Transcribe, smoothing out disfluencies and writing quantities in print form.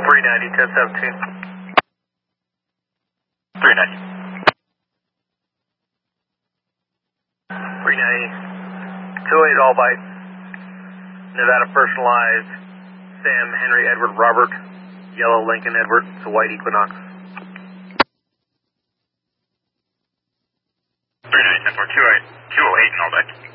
390, 1017. 390. 390. 28 all bite. Nevada personalized. Sam Henry Edward Robert. Yellow Lincoln Edward. It's a white Equinox. 390, 10-4, 208 and all bite.